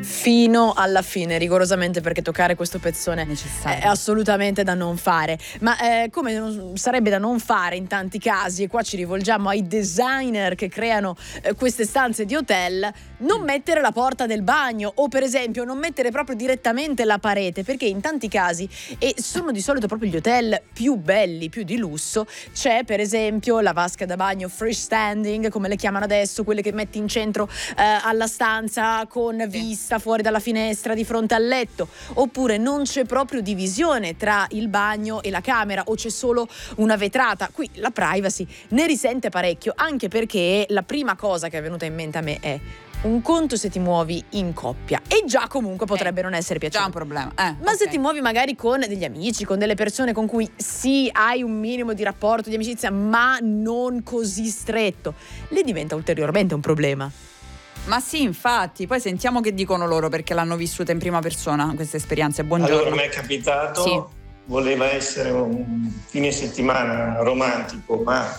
fino alla fine, rigorosamente, perché toccare questo pezzone è assolutamente da non fare. Ma come sarebbe da non fare in tanti casi, e qua ci rivolgiamo ai designer che creano queste stanze di hotel, non mettere la porta del bagno, o per esempio non mettere proprio direttamente la parete, perché in tanti casi, e sono di solito proprio gli hotel più belli, più di lusso, c'è per esempio la vasca da bagno freestanding, come le chiamano adesso, quelle che metti in centro alla stanza con vista fuori dalla finestra di fronte al letto, oppure non c'è proprio divisione tra il bagno e la camera, o c'è solo una vetrata. Qui la privacy ne risente parecchio, anche perché la prima cosa che è venuta in mente a me è: un conto se ti muovi in coppia, e già comunque potrebbe non essere piacevole. Già un problema. Ma se ti muovi magari con degli amici, con delle persone con cui sì, hai un minimo di rapporto, di amicizia, ma non così stretto, lì diventa ulteriormente un problema. Ma sì, infatti, poi sentiamo che dicono loro, perché l'hanno vissuta in prima persona queste esperienze. Buongiorno. Allora, mi è capitato, sì. Voleva essere un fine settimana romantico, ma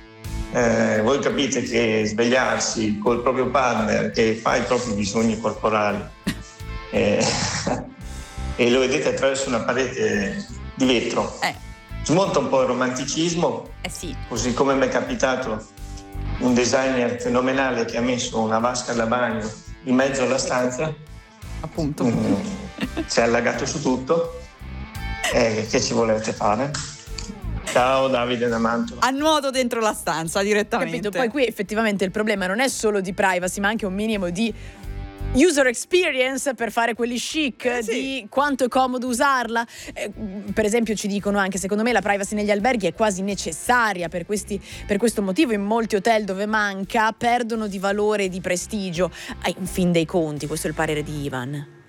voi capite che svegliarsi col proprio partner che fa i propri bisogni corporali e lo vedete attraverso una parete di vetro, smonta un po' il romanticismo. Sì. Così come mi è capitato un designer fenomenale che ha messo una vasca da bagno in mezzo alla stanza, appunto. Si è allagato su tutto. Che ci volete fare? Ciao Davide da Mantova. A nuoto dentro la stanza direttamente. Capito? Poi qui effettivamente il problema non è solo di privacy, ma anche un minimo di user experience per fare quelli chic, di quanto è comodo usarla. Per esempio ci dicono anche, secondo me la privacy negli alberghi è quasi necessaria per questo motivo. In molti hotel dove manca perdono di valore e di prestigio. In fin dei conti, questo è il parere di Ivan.